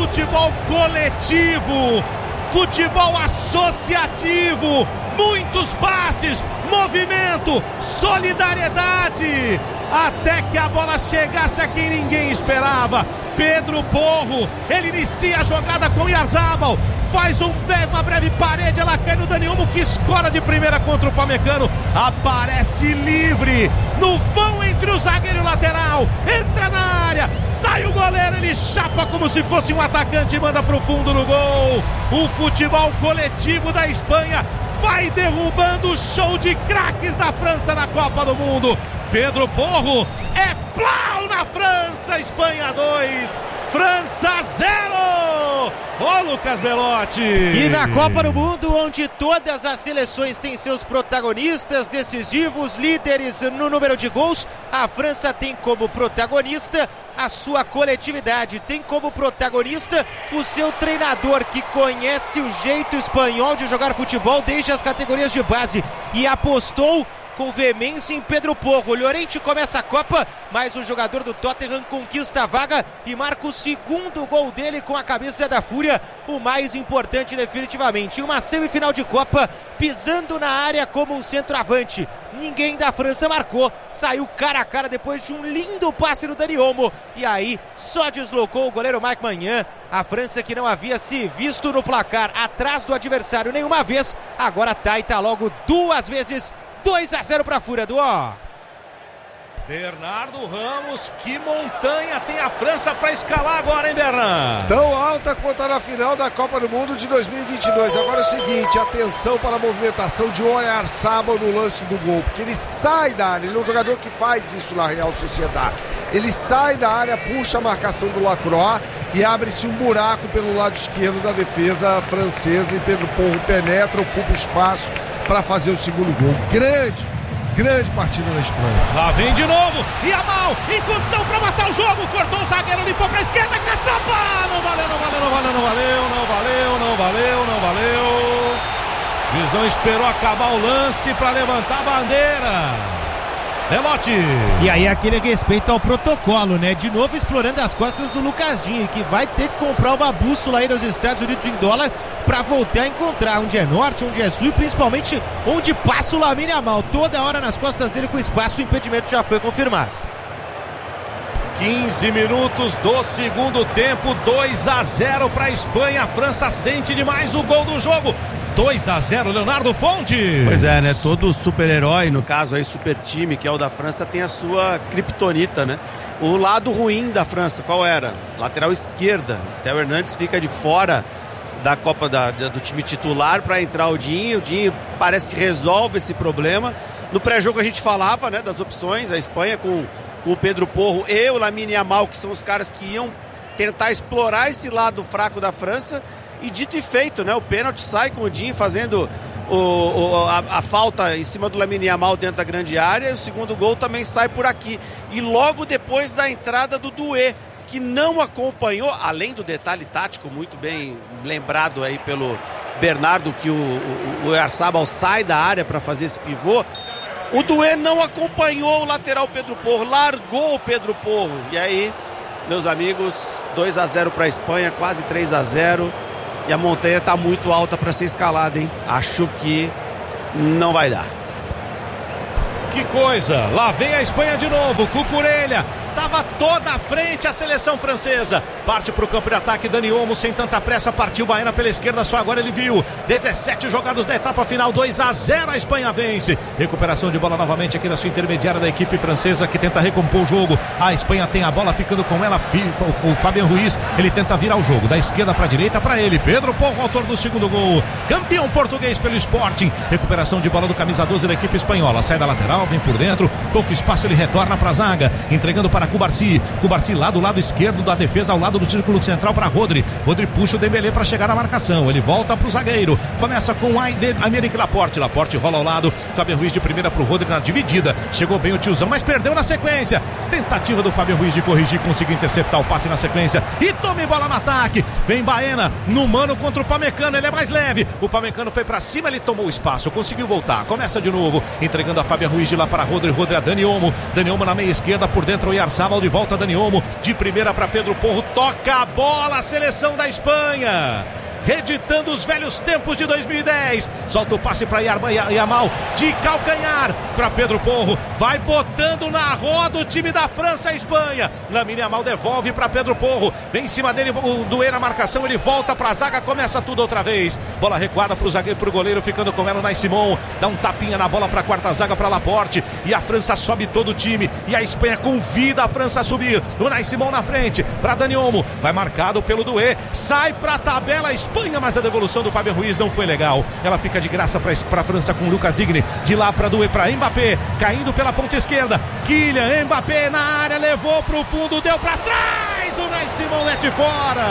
futebol coletivo, futebol associativo, muitos passes, movimento, solidariedade, até que a bola chegasse a quem ninguém esperava. Pedro Porro, ele inicia a jogada com Oyarzabal, faz uma breve parede, ela cai no Dani Olmo, que escora de primeira contra o Upamecano, aparece livre no vão entre o zagueiro e o lateral, entra na área, sai o goleiro, ele chapa como se fosse um atacante e manda pro fundo do gol. O futebol coletivo da Espanha vai derrubando o show de craques da França na Copa do Mundo. Pedro Porro é plau na França, Espanha 2, França 0. Ó, Lucas Belotti. E na Copa do Mundo, onde todas as seleções têm seus protagonistas decisivos, líderes no número de gols, a França tem como protagonista a sua coletividade, tem como protagonista o seu treinador, que conhece o jeito espanhol de jogar futebol desde as categorias de base e apostou com veemência em Pedro Porro. O Llorente começa a Copa, mas o jogador do Tottenham conquista a vaga e marca o segundo gol dele com a cabeça da Fúria, o mais importante definitivamente. Em uma semifinal de Copa, pisando na área como um centroavante. Ninguém da França marcou, saiu cara a cara depois de um lindo passe no Dani Olmo, e aí só deslocou o goleiro Mike Maignan. A França, que não havia se visto no placar atrás do adversário nenhuma vez, agora tá logo duas vezes. 2-0 para a Fúria do Ó. Bernardo Ramos, que montanha tem a França para escalar agora, hein, Bernardo? Tão alta quanto na final da Copa do Mundo de 2022. Agora é o seguinte, atenção para a movimentação de Oyarzabal no lance do gol, porque ele sai da área, ele é um jogador que faz isso na Real Sociedade. Ele sai da área, puxa a marcação do Lacroix e abre-se um buraco pelo lado esquerdo da defesa francesa, e Pedro Porro penetra, ocupa espaço para fazer o segundo gol. Grande partida na Espanha. Lá vem de novo, e a mal, em condição para matar o jogo, cortou o zagueiro, limpou para a esquerda, caçapa, não valeu. O juizão esperou acabar o lance para levantar a bandeira. Belotti. E aí aquele respeito ao protocolo, né? De novo explorando as costas do Lucas Digne, que vai ter que comprar uma bússola aí nos Estados Unidos em dólar para voltar a encontrar onde é norte, onde é sul e principalmente onde passa o Lamine Yamal. Toda hora nas costas dele com espaço, o impedimento já foi confirmado. 15 minutos do segundo tempo, 2-0 para a Espanha. A França sente demais o gol do jogo. 2-0, Leonardo Fontes. Pois é, né? Todo super-herói, no caso aí, super time, que é o da França, tem a sua criptonita, né? O lado ruim da França, qual era? Lateral esquerda. Theo Hernandes fica de fora da Copa do time titular para entrar o Dinho. O Dinho parece que resolve esse problema. No pré-jogo a gente falava, né, das opções. A Espanha com o Pedro Porro e o Lamine Yamal, que são os caras que iam tentar explorar esse lado fraco da França. E dito e feito, né? O pênalti sai com o Dinho fazendo a falta em cima do Lamine Yamal dentro da grande área. E o segundo gol também sai por aqui. E logo depois da entrada do Doué, que não acompanhou, além do detalhe tático muito bem lembrado aí pelo Bernardo, que o Oyarzabal sai da área para fazer esse pivô. O Doué não acompanhou o lateral Pedro Porro, largou o Pedro Porro. E aí, meus amigos, 2-0 para a Espanha, quase 3-0. E a montanha está muito alta para ser escalada, hein? Acho que não vai dar. Que coisa! Lá vem a Espanha de novo. Cucurella estava toda à frente a seleção francesa. Parte para o campo de ataque, Dani Olmo sem tanta pressa, partiu Baena pela esquerda, só agora ele viu. 17 jogados da etapa final, 2-0, a Espanha vence. Recuperação de bola novamente aqui da sua intermediária da equipe francesa, que tenta recompor o jogo. A Espanha tem a bola, ficando com ela o Fabian Ruiz, ele tenta virar o jogo, da esquerda para a direita, para ele, Pedro Porro, autor do segundo gol, campeão português pelo Sporting. Recuperação de bola do camisa 12 da equipe espanhola, sai da lateral, vem por dentro, pouco espaço, ele retorna para a zaga, entregando para Cubarsí lá do lado esquerdo da defesa, ao lado do círculo central para Rodri puxa o Dembélé para chegar na marcação, ele volta para o zagueiro, começa com Aymeric Laporte rola ao lado, Fabian Ruiz de primeira para o Rodri na dividida, chegou bem o tiozão, mas perdeu na sequência, tentativa do Fabian Ruiz de corrigir, conseguiu interceptar o passe na sequência e tome bola no ataque, vem Baena no mano contra o Upamecano, ele é mais leve, o Upamecano foi para cima, ele tomou espaço, conseguiu voltar, começa de novo, entregando a Fabian Ruiz de lá para Rodri a Dani Olmo na meia esquerda, por dentro o Oyarzabal, de volta Dani Olmo, de primeira para Pedro Porro, toca a bola a seleção da Espanha, reeditando os velhos tempos de 2010. Solta o passe para Yamal, de calcanhar para Pedro Porro, vai botando na roda o time da França e Espanha. Lamine Yamal devolve para Pedro Porro, vem em cima dele o Doué na marcação, ele volta para a zaga, começa tudo outra vez. Bola recuada para o zagueiro, para o goleiro, ficando com ela o Unai Simon, dá um tapinha na bola para a quarta zaga, para Laporte, e a França sobe todo o time, e a Espanha convida a França a subir. O Unai Simon na frente, para Dani Olmo, vai marcado pelo Doué, sai para a tabela a Espanha, mas a devolução do Fábio Ruiz não foi legal. Ela fica de graça para a França com Lucas Digne, de lá para Doué, para Mbappé, caindo pela ponta esquerda. Kylian Mbappé na área, levou para o fundo, deu para trás. O Unai Simon mete fora.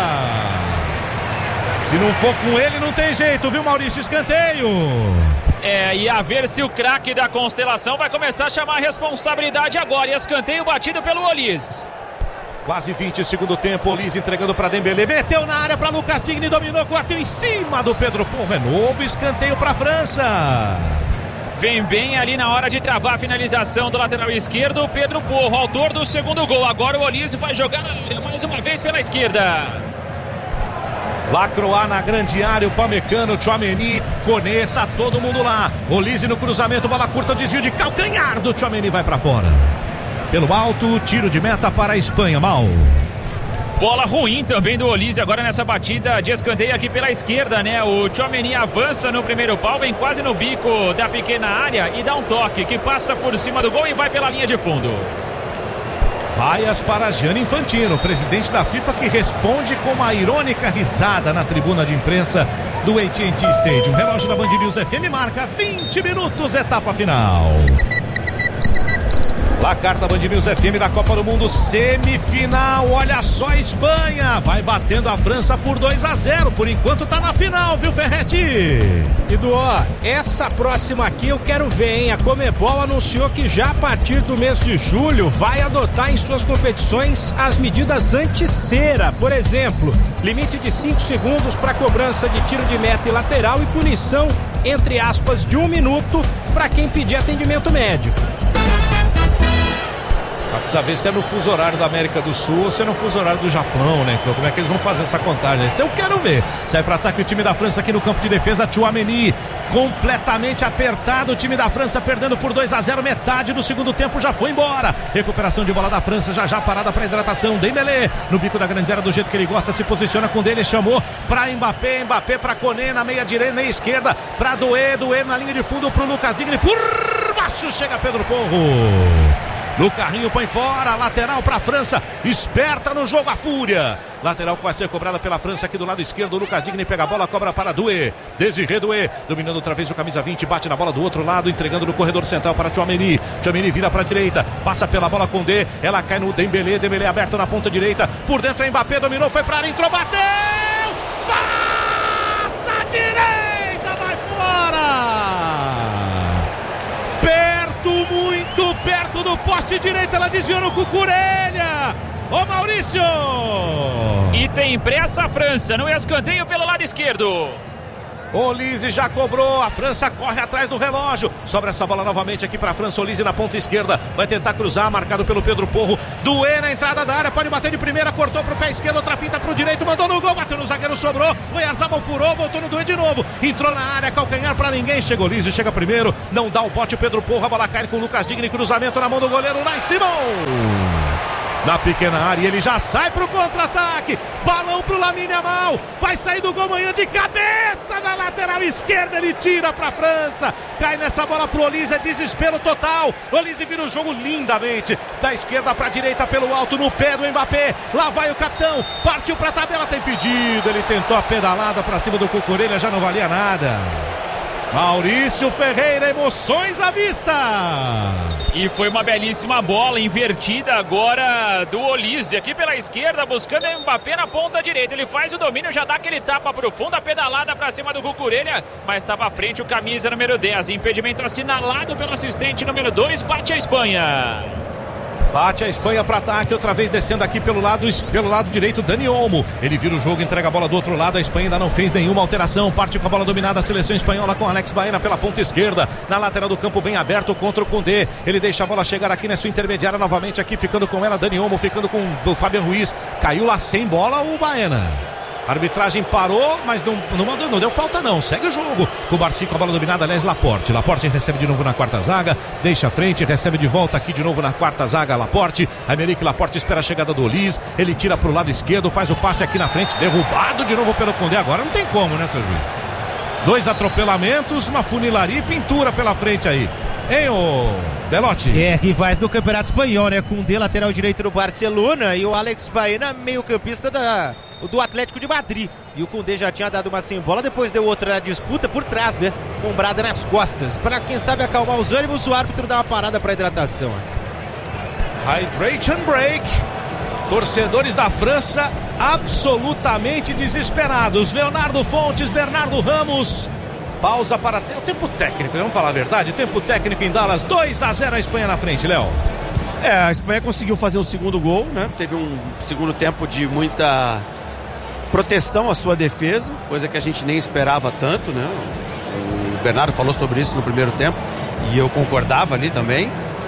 Se não for com ele, não tem jeito, viu, Maurício? Escanteio. E a ver se o craque da constelação vai começar a chamar a responsabilidade agora. E escanteio batido pelo Olise. Quase 20 segundo tempo, Olise entregando para Dembélé, meteu na área para Lucas Digne, dominou, bateu em cima do Pedro Porro. É novo escanteio para a França. Vem bem ali na hora de travar a finalização do lateral esquerdo, Pedro Porro, autor do segundo gol. Agora o Olise vai jogar na área mais uma vez pela esquerda. Lacroix na grande área, o Pamecano, Tchouaméni, Koné, tá todo mundo lá. Olise no cruzamento, bola curta, desvio de calcanhar do Tchouaméni, vai para fora. Pelo alto, tiro de meta para a Espanha, Mal. Bola ruim também do Olise agora nessa batida de escanteio aqui pela esquerda, né? O Tchouaméni avança no primeiro pau, vem quase no bico da pequena área e dá um toque que passa por cima do gol e vai pela linha de fundo. Vaias para Gianni Infantino, presidente da FIFA, que responde com uma irônica risada na tribuna de imprensa do AT&T Stadium. Relógio da Band News FM marca 20 minutos, etapa final. Placar da Band News FM da Copa do Mundo, semifinal. Olha só a Espanha, vai batendo a França por 2-0. Por enquanto tá na final, viu, Ferretti? Edu, essa próxima aqui eu quero ver, hein? A Conmebol anunciou que já a partir do mês de julho vai adotar em suas competições as medidas anti-cera. Por exemplo, limite de 5 segundos para cobrança de tiro de meta e lateral e punição, entre aspas, de 1 minuto para quem pedir atendimento médico. Precisa ver se é no fuso horário da América do Sul ou se é no fuso horário do Japão, né? Como é que eles vão fazer essa contagem? Isso eu quero ver. Sai para ataque o time da França aqui no campo de defesa. Tchouaméni completamente apertado. O time da França perdendo por 2-0. Metade do segundo tempo já foi embora. Recuperação de bola da França. Já parada para hidratação. Dembélé no bico da grande área do jeito que ele gosta. Se posiciona com dele. Chamou para Mbappé. Mbappé para Koné na meia direita, meia esquerda. Para Doué. Doué na linha de fundo para o Lucas Digne. Por baixo chega Pedro Porro. No carrinho põe fora, lateral para a França, esperta no jogo a fúria. Lateral que vai ser cobrada pela França aqui do lado esquerdo. O Lucas Digne pega a bola, cobra para Doué. Desiré Doué, dominando outra vez o camisa 20, bate na bola do outro lado, entregando no corredor central para Tchouaméni. Tchouaméni vira para a direita, passa pela bola com D, ela cai no Dembélé. Dembélé aberto na ponta direita, por dentro é Mbappé, dominou, foi para a área, entrou, bateu! Passa a direita, vai fora! Muito perto do poste direito, ela desviou no Cucurella. Ô Maurício! E tem pressa a França no escanteio pelo lado esquerdo. Olise já cobrou, a França corre atrás do relógio. Sobra essa bola novamente aqui para a França. Olise na ponta esquerda, vai tentar cruzar, marcado pelo Pedro Porro. Doué na entrada da área, pode bater de primeira, cortou pro pé esquerdo, outra finta pro direito, mandou no gol, bateu no zagueiro, sobrou. O Oyarzabal furou, voltou no Doué de novo. Entrou na área, calcanhar para ninguém. Chega Olise, chega primeiro, não dá o bote o Pedro Porro, a bola cai com o Lucas Digne, cruzamento na mão do goleiro Unai Simon. Na pequena área, ele já sai pro contra-ataque. Balão pro Lamine Yamal. Vai sair do gol manhã de cabeça na lateral esquerda. Ele tira pra França. Cai nessa bola pro Olise. É desespero total. Olise vira o jogo lindamente. Da esquerda pra direita pelo alto no pé do Mbappé. Lá vai o capitão. Partiu pra tabela. Tem pedido. Ele tentou a pedalada pra cima do Cucurella. Já não valia nada. Maurício Ferreira, emoções à vista. E foi uma belíssima bola invertida agora do Olise aqui pela esquerda, buscando o Mbappé na ponta direita. Ele faz o domínio, já dá aquele tapa pro fundo, a pedalada pra cima do Cucurella, mas estava à frente o camisa número 10. Impedimento assinalado pelo assistente número 2, bate a Espanha. Bate a Espanha para ataque, outra vez descendo aqui pelo lado direito, Dani Olmo. Ele vira o jogo, entrega a bola do outro lado. A Espanha ainda não fez nenhuma alteração. Parte com a bola dominada a seleção espanhola com Alex Baena pela ponta esquerda. Na lateral do campo, bem aberto contra o Koundé. Ele deixa a bola chegar aqui na sua intermediária novamente. Aqui ficando com ela, Dani Olmo ficando com o Fabian Ruiz. Caiu lá sem bola o Baena. A arbitragem parou, mas não deu falta não, segue o jogo. Com o Barci com a bola dominada, aliás, Laporte recebe de novo na quarta zaga, deixa a frente, recebe de volta aqui de novo na quarta zaga, Laporte. Aymeric Laporte espera a chegada do Olise, ele tira pro lado esquerdo, faz o passe aqui na frente, derrubado de novo pelo Koundé. Agora não tem como, né, seu juiz? 2 atropelamentos, uma funilaria e pintura pela frente aí. Hein, ô Belotti? Rivais do Campeonato Espanhol, né? Koundé, lateral direito do Barcelona, e o Alex Baena, meio campista do Atlético de Madrid. E o Koundé já tinha dado uma sem bola, depois deu outra na disputa por trás, né? Ombrada nas costas. Para quem sabe acalmar os ânimos, o árbitro dá uma parada para hidratação. Hydration break. Torcedores da França absolutamente desesperados. Leonardo Fontes, Bernardo Ramos. Pausa para o tempo técnico, vamos falar a verdade. Tempo técnico em Dallas, 2-0 a Espanha na frente, Léo. A Espanha conseguiu fazer o segundo gol, né? Teve um segundo tempo de muita proteção à sua defesa, coisa que a gente nem esperava tanto, né? O Bernardo falou sobre isso no primeiro tempo e eu concordava ali também,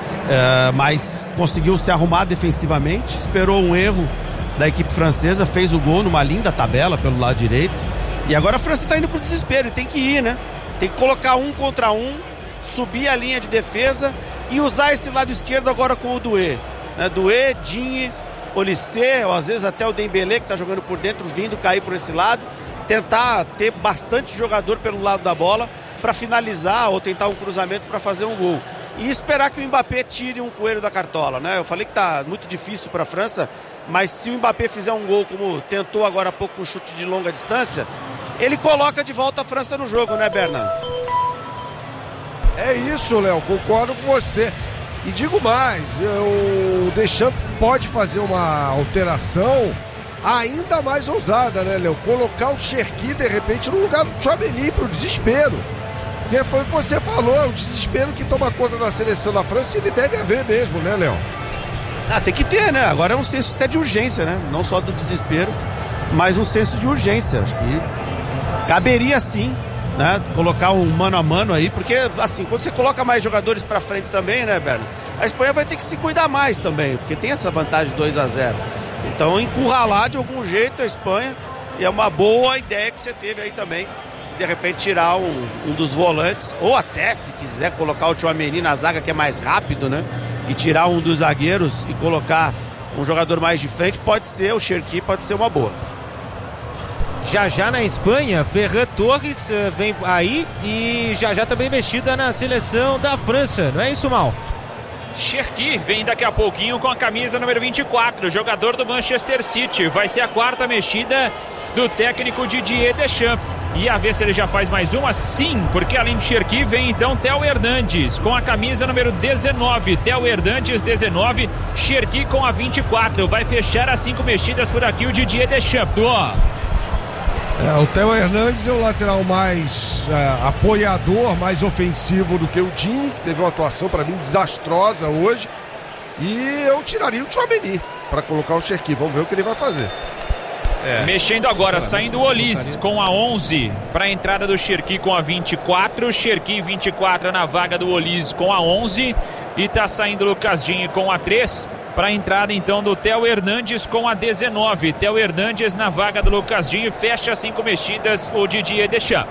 mas conseguiu se arrumar defensivamente, esperou um erro da equipe francesa, fez o gol numa linda tabela pelo lado direito. E agora a França está indo pro desespero, tem que ir, né? Tem que colocar 1 contra 1, subir a linha de defesa e usar esse lado esquerdo agora com o Doué, né? Doué, Digne, Olise, ou às vezes até o Dembélé, que está jogando por dentro, vindo cair por esse lado, tentar ter bastante jogador pelo lado da bola para finalizar ou tentar um cruzamento para fazer um gol. E esperar que o Mbappé tire um coelho da cartola, né? Eu falei que tá muito difícil para a França, mas se o Mbappé fizer um gol como tentou agora há pouco com um chute de longa distância, ele coloca de volta a França no jogo, né, Bernardo? É isso, Léo, concordo com você. E digo mais, o Deschamps pode fazer uma alteração ainda mais ousada, né, Léo? Colocar o Cherki, de repente, no lugar do Tchouaméni pro desespero. Porque foi o que você falou, o desespero que toma conta da seleção da França, ele deve haver mesmo, né, Léo? Tem que ter, né? Agora é um senso até de urgência, né? Não só do desespero, mas um senso de urgência. Acho que caberia sim, né? Colocar um mano a mano aí, porque assim, quando você coloca mais jogadores pra frente também, né, Berno? A Espanha vai ter que se cuidar mais também, porque tem essa vantagem de 2-0. Então encurralar de algum jeito a Espanha, e é uma boa ideia que você teve aí também, de repente tirar um dos volantes, ou até se quiser colocar o Tchouaméni na zaga, que é mais rápido, né? E tirar um dos zagueiros e colocar um jogador mais de frente, pode ser, o Cherki pode ser uma boa. Já na Espanha, Ferran Torres vem aí e já também mexida na seleção da França, não é isso, Mal? Cherki vem daqui a pouquinho com a camisa número 24, jogador do Manchester City. Vai ser a 4ª mexida do técnico Didier Deschamps. E a ver se ele já faz mais uma? Sim, porque além de Cherki vem então Theo Hernandes com a camisa número 19. Theo Hernandes 19, Cherki com a 24. Vai fechar as 5 mexidas por aqui o Didier Deschamps. O Theo Hernandes é o lateral mais apoiador, mais ofensivo do que o Digne, que teve uma atuação para mim desastrosa hoje. E eu tiraria o Tchouaméni para colocar o Cherki. Vamos ver o que ele vai fazer. Mexendo agora, saindo o Olise com a 11 para a entrada do Cherki com a 24. Cherki 24 na vaga do Olise com a 11. E tá saindo o Lucas Digne com a 3 para a entrada então do Theo Hernandes com a 19. Theo Hernandes na vaga do Lucas Digne, fecha 5 mexidas o Didier Deschamps.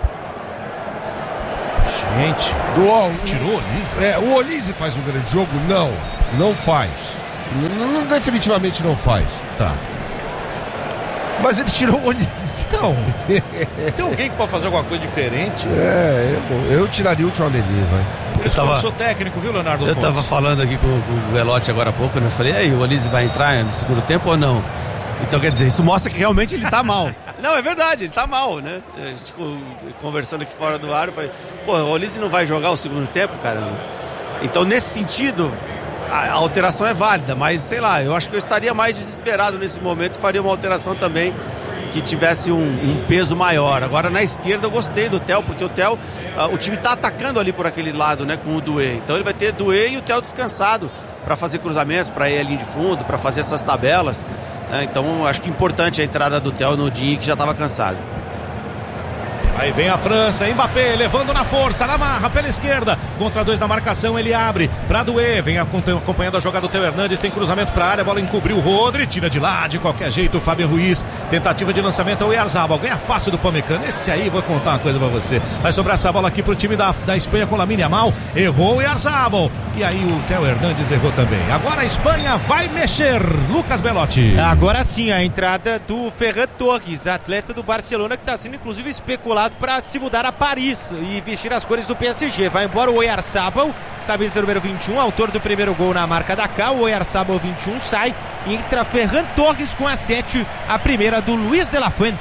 Gente, tirou o Olise? O Olise faz um grande jogo? Não faz. Definitivamente não faz. Tá. Mas ele tirou o Olise. Então, tem alguém que pode fazer alguma coisa diferente? Eu tiraria o Tchouaméni, vai. Por isso que eu sou técnico, viu, Leonardo Fontes? Eu tava falando aqui com o Belotti agora há pouco, né? Eu falei, aí, o Olise vai entrar no segundo tempo ou não? Então, quer dizer, isso mostra que realmente ele tá mal. Não, é verdade, ele tá mal, né? A gente conversando aqui fora do ar, eu falei, o Olise não vai jogar o segundo tempo, caramba. Então, nesse sentido, a alteração é válida, mas sei lá, eu acho que eu estaria mais desesperado nesse momento e faria uma alteração também que tivesse um peso maior. Agora na esquerda eu gostei do Theo, porque o Theo, o time tá atacando ali por aquele lado, né, com o Doué. Então ele vai ter Doué e o Theo descansado para fazer cruzamentos, para ir à linha de fundo, para fazer essas tabelas. Então acho que importante a entrada do Theo no dia que já estava cansado. Aí vem a França, Mbappé levando na força, na marra, pela esquerda, contra 2 na marcação, ele abre pra Doué, vem acompanhando a jogada do Theo Hernandes, tem cruzamento pra área, a bola encobriu o Rodri, tira de lá, de qualquer jeito, o Fábio Ruiz, tentativa de lançamento ao Oyarzabal, ganha fácil do Pamecano, esse aí, vou contar uma coisa pra você, vai sobrar essa bola aqui pro time da Espanha com Lamine Yamal, errou o Oyarzabal, e aí o Theo Hernandes errou também, agora a Espanha vai mexer, Lucas Belotti. Agora sim, a entrada do Ferran Torres, atleta do Barcelona, que está sendo inclusive especulado para se mudar a Paris e vestir as cores do PSG. Vai embora o Oyarzabal, camisa número 21, autor do primeiro gol na marca da Cal. O Oyarzabal 21 sai e entra Ferran Torres com a 7, a primeira do Luis de la Fuente.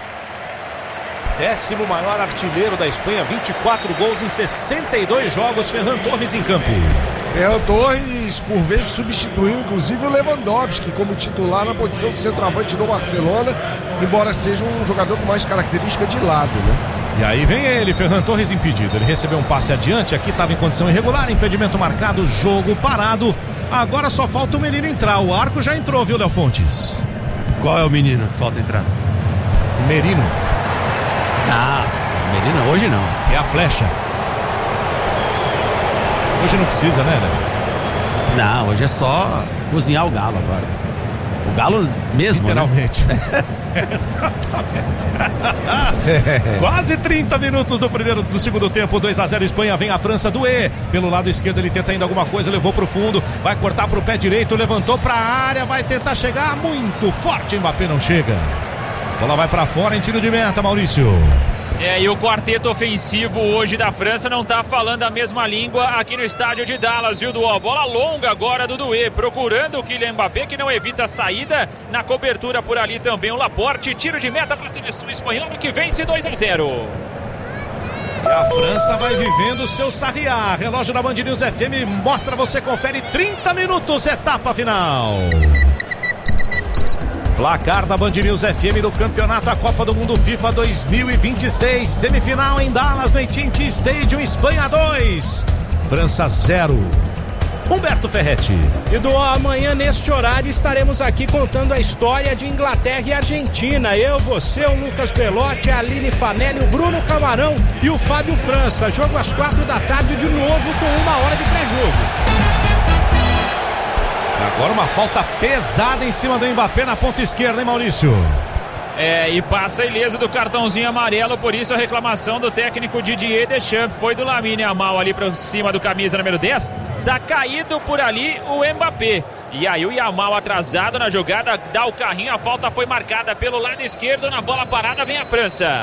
10º maior artilheiro da Espanha, 24 gols em 62 jogos, Ferran Torres em campo. Ferran Torres, por vezes, substituiu inclusive o Lewandowski como titular na posição de centroavante do Barcelona, embora seja um jogador com mais característica de lado, né? E aí vem ele, Ferran Torres impedido. Ele recebeu um passe adiante, aqui estava em condição irregular, impedimento marcado, jogo parado. Agora só falta o menino entrar. O arco já entrou, viu, Léo Fontes? Qual é o menino que falta entrar? Merino. Ah, menino hoje não. É a flecha. Hoje não precisa, né? Não, hoje é só cozinhar o galo agora. O galo mesmo, literalmente. Né? Exatamente. Quase 30 minutos do segundo tempo, 2-0 Espanha, vem a França, Doué. Pelo lado esquerdo ele tenta ainda alguma coisa, levou pro fundo, vai cortar pro pé direito, levantou pra área, vai tentar chegar muito forte, Mbappé não chega. A bola vai pra fora em tiro de meta, Maurício. E o quarteto ofensivo hoje da França não tá falando a mesma língua aqui no estádio de Dallas, viu, Duó? Bola longa agora do Doué, procurando o Kylian Mbappé, que não evita a saída. Na cobertura por ali também o Laporte, tiro de meta para a seleção espanhola, que vence 2-0. E a França vai vivendo o seu Sarriá. Relógio da Band News FM mostra, você confere, 30 minutos, etapa final. Placar da Band News FM do campeonato da Copa do Mundo FIFA 2026. Semifinal em Dallas, no AT&T Stadium, Espanha 2, França 0. Humberto Ferretti. E do amanhã neste horário estaremos aqui contando a história de Inglaterra e Argentina. Eu, você, o Lucas Belotti, a Aline Fanelli, o Bruno Camarão e o Fábio França. Jogo às 4 da tarde de novo com 1 hora de pré-jogo. Agora uma falta pesada em cima do Mbappé na ponta esquerda, hein, Maurício? E passa ileso do cartãozinho amarelo, por isso a reclamação do técnico Didier Deschamps foi do Lamine Yamal ali para cima do camisa número 10. Tá caído por ali o Mbappé. E aí o Yamal atrasado na jogada, dá o carrinho, a falta foi marcada pelo lado esquerdo, na bola parada vem a França.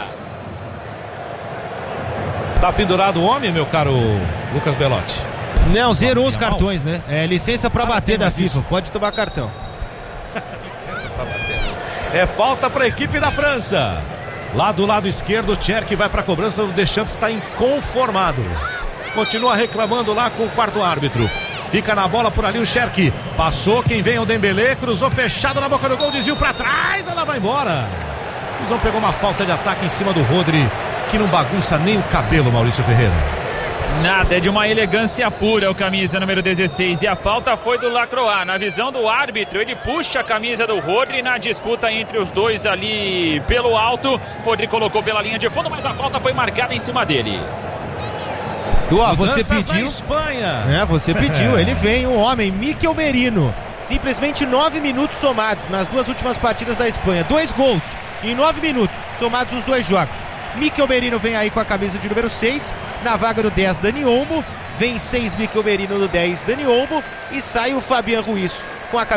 Tá pendurado o homem, meu caro Lucas Belotti? Não, zerou os cartões, né? Licença pra bater da FIFA, pode tomar cartão. Licença pra bater. É falta pra equipe da França. Lá do lado esquerdo, o Cherki vai pra cobrança, o Deschamps está inconformado. Continua reclamando lá com o quarto árbitro. Fica na bola por ali o Cherki. Passou, quem vem é o Dembélé, cruzou fechado na boca do gol, desvio pra trás, ela vai embora. O Cusão pegou uma falta de ataque em cima do Rodri, que não bagunça nem o cabelo, Maurício Ferreira. Nada, é de uma elegância pura o camisa número 16, e a falta foi do Lacroix. Na visão do árbitro, ele puxa a camisa do Rodri na disputa entre os dois ali pelo alto. Rodri colocou pela linha de fundo, mas a falta foi marcada em cima dele. Você pediu. Espanha. Você pediu, ele vem, o homem, Mikel Merino. Simplesmente 9 minutos somados nas duas últimas partidas da Espanha. 2 gols em 9 minutos, somados os 2 jogos. Mikel Merino vem aí com a camisa de número 6, na vaga do 10, Dani Olmo. Vem 6 Mikel Merino no 10, Dani Olmo. E sai o Fabian Ruiz com a camisa